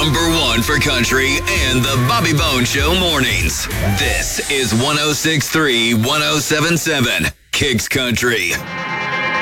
number one for country and the Bobby Bone Show mornings. This is 106.3, 107.7 Kicks Country.